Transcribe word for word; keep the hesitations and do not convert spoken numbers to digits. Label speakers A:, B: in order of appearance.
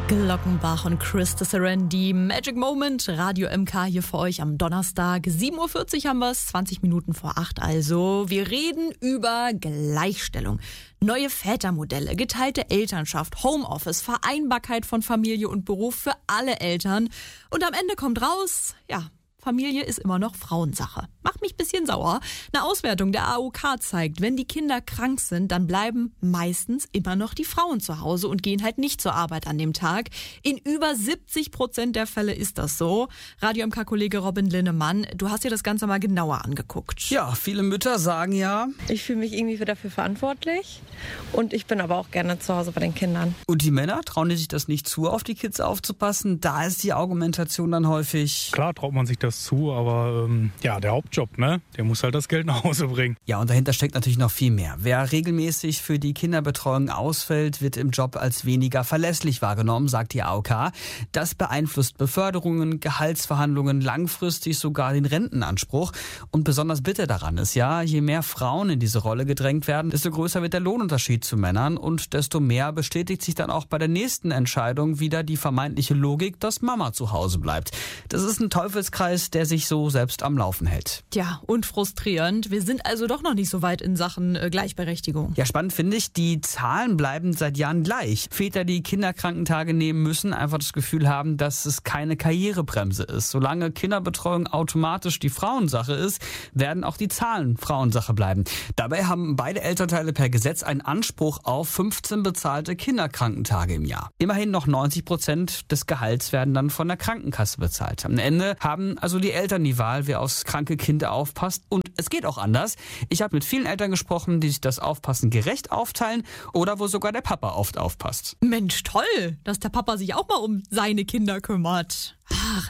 A: Glockenbach und Chris de Serendi, Magic Moment, Radio M K hier für euch am Donnerstag. sieben Uhr vierzig haben wir es, zwanzig Minuten vor acht also. Wir reden über Gleichstellung, neue Vätermodelle, geteilte Elternschaft, Homeoffice, Vereinbarkeit von Familie und Beruf für alle Eltern. Und am Ende kommt raus, ja, Familie ist immer noch Frauensache. Macht mich ein bisschen sauer. Eine Auswertung der A O K zeigt, wenn die Kinder krank sind, dann bleiben meistens immer noch die Frauen zu Hause und gehen halt nicht zur Arbeit an dem Tag. In über siebzig Prozent der Fälle ist das so. Radio M K-Kollege Robin Linnemann, du hast dir das Ganze mal genauer angeguckt.
B: Ja, viele Mütter sagen ja.
C: Ich fühle mich irgendwie dafür verantwortlich und ich bin aber auch gerne zu Hause bei den Kindern.
B: Und die Männer, trauen die sich das nicht zu, auf die Kids aufzupassen? Da ist die Argumentation dann häufig.
D: Klar traut man sich das zu, aber ähm, ja, der Hauptjob, ne? Der muss halt das Geld nach Hause bringen.
B: Ja, und dahinter steckt natürlich noch viel mehr. Wer regelmäßig für die Kinderbetreuung ausfällt, wird im Job als weniger verlässlich wahrgenommen, sagt die A O K. Das beeinflusst Beförderungen, Gehaltsverhandlungen, langfristig sogar den Rentenanspruch. Und besonders bitter daran ist ja, je mehr Frauen in diese Rolle gedrängt werden, desto größer wird der Lohnunterschied zu Männern und desto mehr bestätigt sich dann auch bei der nächsten Entscheidung wieder die vermeintliche Logik, dass Mama zu Hause bleibt. Das ist ein Teufelskreis, der sich so selbst am Laufen hält.
A: Tja, und frustrierend. Wir sind also doch noch nicht so weit in Sachen äh, Gleichberechtigung.
B: Ja, spannend finde ich, die Zahlen bleiben seit Jahren gleich. Väter, die Kinderkrankentage nehmen müssen, einfach das Gefühl haben, dass es keine Karrierebremse ist. Solange Kinderbetreuung automatisch die Frauensache ist, werden auch die Zahlen Frauensache bleiben. Dabei haben beide Elternteile per Gesetz einen Anspruch auf fünfzehn bezahlte Kinderkrankentage im Jahr. Immerhin noch neunzig Prozent des Gehalts werden dann von der Krankenkasse bezahlt. Am Ende haben also die Eltern die Wahl, wer aufs kranke Kind aufpasst. Und es geht auch anders. Ich habe mit vielen Eltern gesprochen, die sich das Aufpassen gerecht aufteilen oder wo sogar der Papa oft aufpasst.
A: Mensch, toll, dass der Papa sich auch mal um seine Kinder kümmert. Ach,